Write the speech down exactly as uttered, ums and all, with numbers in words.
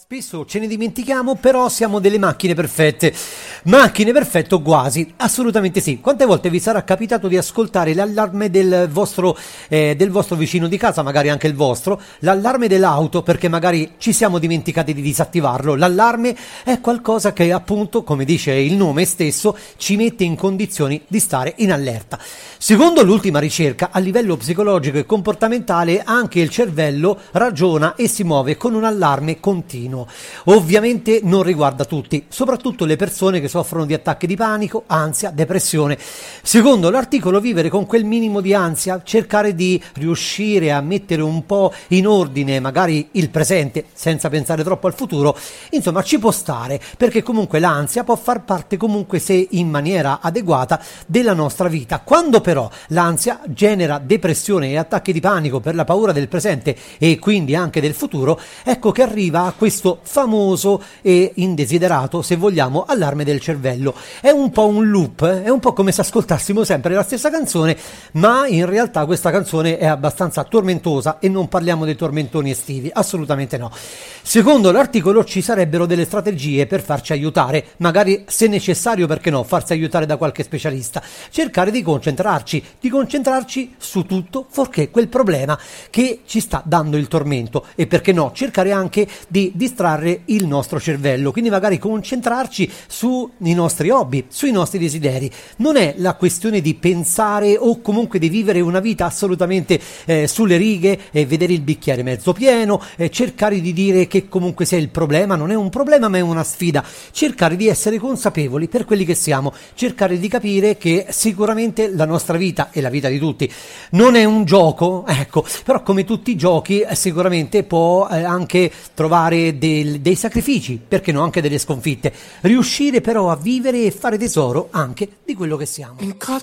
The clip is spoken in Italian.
Spesso ce ne dimentichiamo, però siamo delle macchine perfette. Macchine perfette o quasi, assolutamente sì. Quante volte vi sarà capitato di ascoltare l'allarme del vostro, eh, del vostro vicino di casa, magari anche il vostro, l'allarme dell'auto, perché magari ci siamo dimenticati di disattivarlo. L'allarme è qualcosa che, appunto, come dice il nome stesso, ci mette in condizioni di stare in allerta. Secondo l'ultima ricerca, a livello psicologico e comportamentale, anche il cervello ragiona e si muove con un allarme continuo. Ovviamente non riguarda tutti, soprattutto le persone che soffrono di attacchi di panico, ansia, depressione. Secondo l'articolo, vivere con quel minimo di ansia, cercare di riuscire a mettere un po' in ordine magari il presente senza pensare troppo al futuro, insomma ci può stare, perché comunque l'ansia può far parte, comunque se in maniera adeguata, della nostra vita. Quando però l'ansia genera depressione e attacchi di panico per la paura del presente e quindi anche del futuro, ecco che arriva a questo famoso e indesiderato, se vogliamo, allarme del cervello. È un po' un loop, eh? È un po' come se ascoltassimo sempre la stessa canzone, ma in realtà questa canzone è abbastanza tormentosa e non parliamo dei tormentoni estivi, assolutamente no. Secondo l'articolo ci sarebbero delle strategie per farci aiutare, magari se necessario, perché no, farsi aiutare da qualche specialista, cercare di concentrarci, di concentrarci su tutto fuorché quel problema che ci sta dando il tormento, e perché no, cercare anche di distrarre il nostro cervello, quindi magari concentrarci sui nostri hobby, sui nostri desideri. Non è la questione di pensare o comunque di vivere una vita assolutamente eh, sulle righe e vedere il bicchiere mezzo pieno, eh, cercare di dire che comunque sia il problema non è un problema ma è una sfida, cercare di essere consapevoli per quelli che siamo, cercare di capire che sicuramente la nostra vita e la vita di tutti non è un gioco, ecco, però come tutti i giochi eh, sicuramente può eh, anche trovare del, dei sacrifici, perché no, anche delle sconfitte, riuscire però a vivere e fare tesoro anche di quello che siamo.